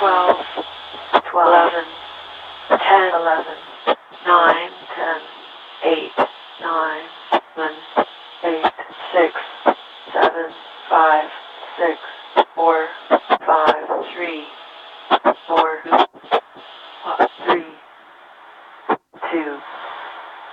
12, 11, 10, 11, 9, 10, 8, 9, 7, 8, 6, 7, 5, 6, 4, 5, 3, 4,